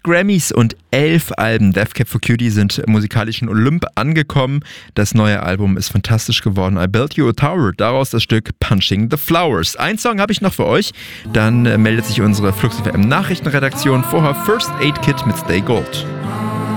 Grammys und 11 Alben. Death Cab for Cutie sind im musikalischen Olymp angekommen. Das neue Album ist fantastisch geworden. I Built You a Tower, daraus das Stück Punching the Flowers. Ein Song habe ich noch für euch. Dann meldet sich unsere Flux FM Nachrichtenredaktion. Vorher First Aid Kit mit Stay Gold.